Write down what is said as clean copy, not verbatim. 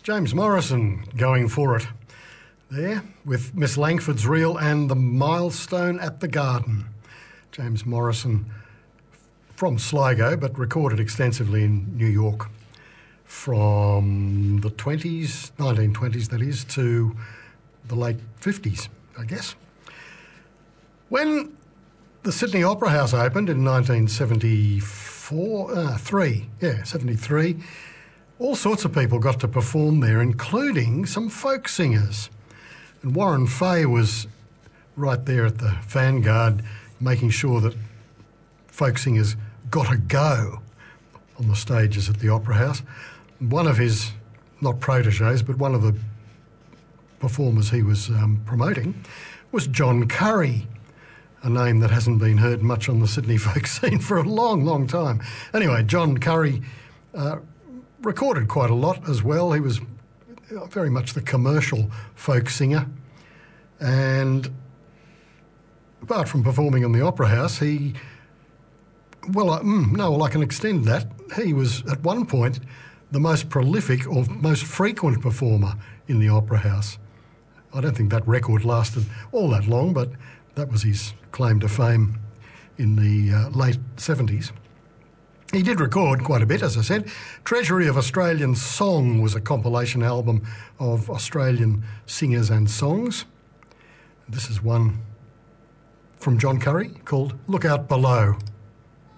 James Morrison going for it there with Miss Langford's Reel and The Milestone at the Garden. James Morrison from Sligo, but recorded extensively in New York from the 1920s that is, to the late 50s, I guess. When the Sydney Opera House opened in 1973, all sorts of people got to perform there, including some folk singers. And Warren Fay was right there at the vanguard, making sure that folk singers got a go on the stages at the Opera House. One of his, not proteges, but one of the performers he was promoting was John Curry, a name that hasn't been heard much on the Sydney folk scene for a long, long time. Anyway, John Curry recorded quite a lot as well. He was very much the commercial folk singer. And apart from performing on the Opera House, I can extend that. He was at one point the most prolific or most frequent performer in the Opera House. I don't think that record lasted all that long, but that was his claim to fame in the late 70s. He did record quite a bit, as I said. Treasury of Australian Song was a compilation album of Australian singers and songs. This is one from John Curry called Look Out Below.